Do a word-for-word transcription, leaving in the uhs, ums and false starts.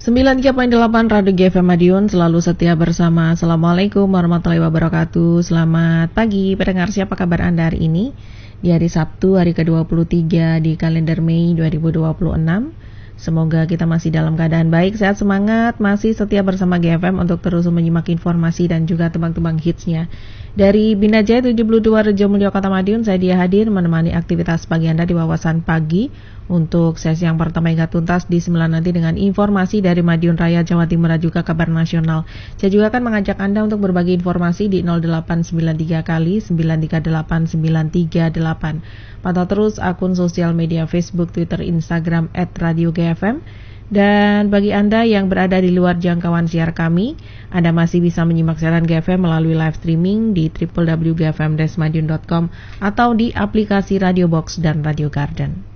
sembilan tiga koma delapan Radio G F M Madiun selalu setia bersama. Assalamualaikum warahmatullahi wabarakatuh. Selamat pagi pendengar, siapa kabar Anda hari ini? Di hari Sabtu, hari ke dua puluh tiga di kalender Mei dua ribu dua puluh enam. Semoga kita masih dalam keadaan baik, sehat, semangat, masih setia bersama G F M untuk terus menyimak informasi dan juga tebang-tebang hitsnya. Dari Bina Jaya tujuh puluh dua Rejo Mulyo Kota Madiun, saya Dia hadir menemani aktivitas pagi Anda di wawasan pagi. Untuk sesi yang pertama hingga tuntas di sembilan nanti dengan informasi dari Madiun Raya, Jawa Timur dan juga kabar nasional. Saya juga akan mengajak Anda untuk berbagi informasi di nol delapan sembilan tiga kali sembilan tiga delapan sembilan tiga delapan. Pantau terus akun sosial media Facebook, Twitter, Instagram et radio G F M. Dan bagi Anda yang berada di luar jangkauan siar kami, Anda masih bisa menyimak siaran G F M melalui live streaming di w w w titik g f m dash madiun titik com atau di aplikasi Radio Box dan Radio Garden.